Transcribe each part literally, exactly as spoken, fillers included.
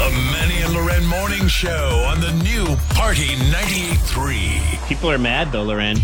The Manny and Loren Morning Show on the new Party ninety-eight point three. People are mad, though, Loren.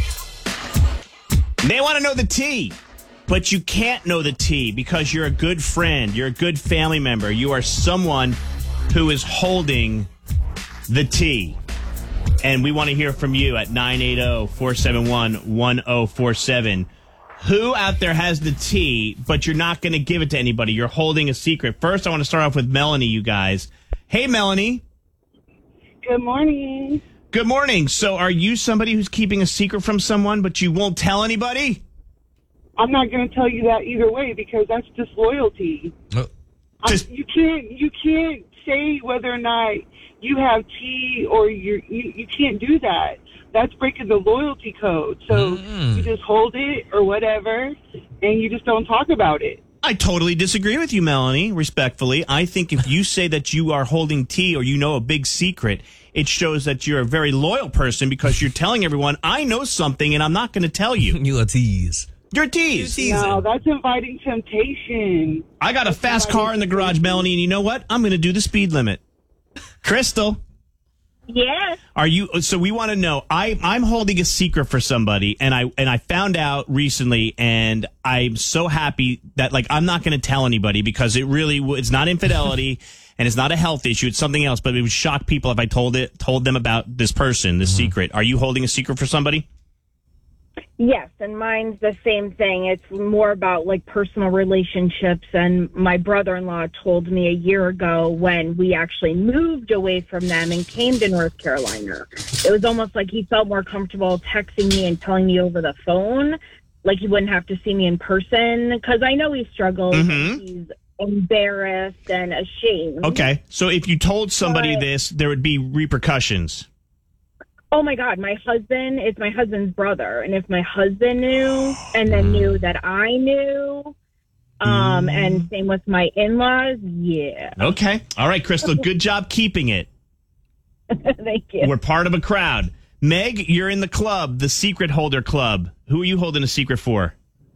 They want to know the tea, but you can't know the tea because you're a good friend. You're a good family member. You are someone who is holding the tea. And we want to hear from you at nine eight zero, four seven one, one zero four seven. Who out there has the tea, but you're not going to give it to anybody? You're holding a secret. First, I want to start off with Melanie, you guys. Hey, Melanie. Good morning. Good morning. So are you somebody who's keeping a secret from someone, but you won't tell anybody? I'm not going to tell you that either way because that's disloyalty. Oh. Just- you can't you can't say whether or not you have tea or you're, you you can't do that. That's breaking the loyalty code. So Mm. you just hold it or whatever, and you just don't talk about it. I totally disagree with you, Melanie, respectfully. I think if you say that you are holding tea or you know a big secret, it shows that you're a very loyal person because you're telling everyone, I know something and I'm not going to tell you. You a tease. You're a tease. No, that's inviting temptation. I got a fast car in the garage, Melanie, and you know what? I'm going to do the speed limit. Crystal. Yes. Are you? So we want to know. I I'm holding a secret for somebody, and I and I found out recently, and I'm so happy that like I'm not going to tell anybody because it really w- it's not infidelity, and it's not a health issue. It's something else. But it would shock people if I told it told them about this person, this mm-hmm. secret. Are you holding a secret for somebody? Yes, and mine's the same thing. It's more about like personal relationships. And my brother-in-law told me a year ago when we actually moved away from them and came to North Carolina. It was almost like he felt more comfortable texting me and telling me over the phone, like he wouldn't have to see me in person. Because I know he struggles. Mm-hmm. And he's embarrassed and ashamed. Okay, so if you told somebody But- this, there would be repercussions. Oh, my God, my husband is my husband's brother. And if my husband knew and then knew that I knew, um, Mm. and same with my in-laws, yeah. Okay. All right, Crystal, good job keeping it. Thank you. We're part of a crowd. Meg, you're in the club, the Secret Holder Club. Who are you holding a secret for?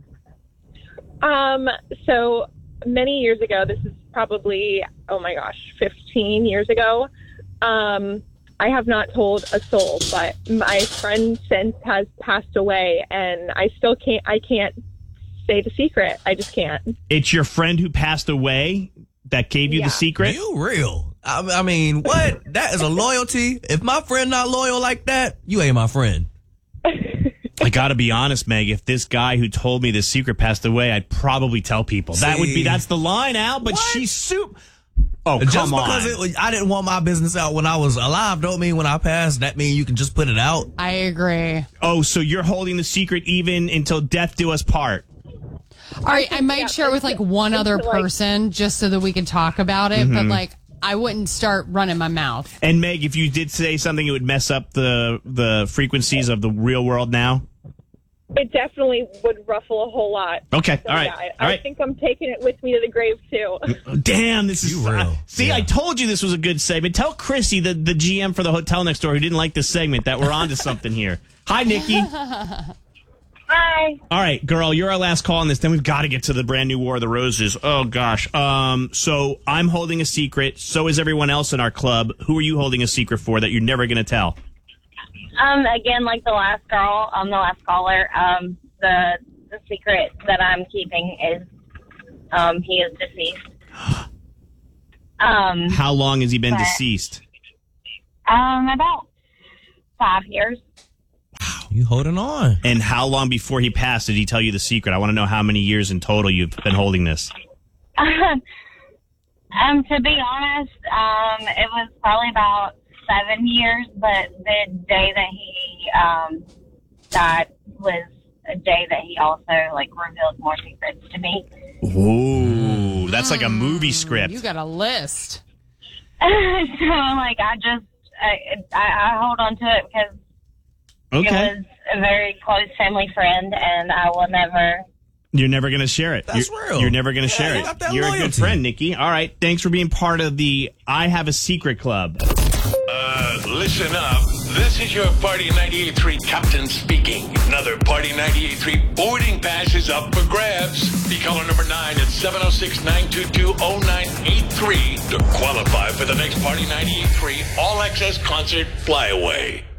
Um, so many years ago, this is probably, oh my gosh, fifteen years ago. Um, I have not told a soul, but my friend since has passed away, and I still can't, I can't say the secret. I just can't. It's your friend who passed away that gave you Yeah. the secret? You real. I, I mean, what? That is a loyalty. If my friend not loyal like that, you ain't my friend. I gotta be honest, Meg, if this guy who told me this secret passed away, I'd probably tell people. That would be, See? that's the line, Al, but What? she's soup. Oh, Just come because on. it was, I didn't want my business out when I was alive don't mean when I passed, that mean you can just put it out. I agree. Oh, so you're holding the secret even until death do us part. All right, I might yeah, share it with like one other like- person just so that we can talk about it, but like I wouldn't start running my mouth. And Meg, if you did say something, it would mess up the the frequencies of the real world now? It definitely would ruffle a whole lot. Okay, So, all right, yeah, I, all I right. think I'm taking it with me to the grave, too. Damn, this is You real. See, Yeah. I told you this was a good segment. Tell Chrissy, the, the G M for the hotel next door who didn't like this segment, that we're on to something here. Hi, Nikki. Hi. All right, girl, you're our last call on this. Then we've got to get to the brand new War of the Roses. Oh, gosh. Um, so I'm holding a secret. So is everyone else in our club. Who are you holding a secret for that you're never going to tell? Um, again, like the last girl, I'm the last caller. Um, the the secret that I'm keeping is, um, he is deceased. Um, How long has he been But- deceased? um, about five years. You holding on. And how long before he passed did he tell you the secret? I want to know how many years in total you've been holding this. um, to be honest, um, it was probably about seven years, but the day that he um, died was a day that he also like revealed more secrets to me. Ooh, that's like a movie script. You got a list. So like I just I, I, I hold on to it because Okay. it was a very close family friend, and I will never. You're never going to share it. That's you're, real. You're never going to share you it. got that You're a good loyalty. friend, Nikki. All right. Thanks for being part of the I Have a Secret Club. Uh, listen up. This is your Party ninety-eight point three captain speaking. Another Party ninety-eight point three boarding pass is up for grabs. Be caller number nine at seven oh six, nine two two, oh nine eight three to qualify for the next Party ninety-eight point three All Access Concert Flyaway.